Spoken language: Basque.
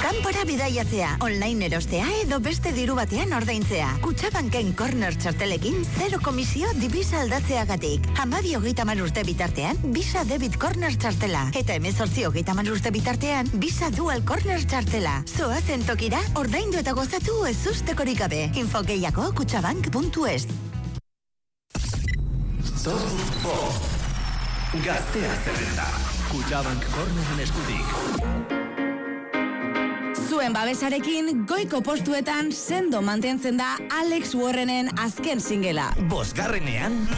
kanpora bidaiatzea, online erostea edo beste diru batean ordaintzea. Kutxabanken corner txartelekin 0 komisio divisa aldatzeagatik. 12-30 urte bitartean, Visa Debit Corner txartela. Eta 18-30 urte bitartean, Visa Dual Corner txartela. Zoazen tokira, ordaindu eta gozatu ez ustekorik gabe. Info gehiago kutxabank.es. Top Bost. Gaztea zerrenda. Kutxabank Corneren eskutik. Zuen babesarekin, goiko postuetan sendo mantentzen da Alex Warrenen azken singela. 5.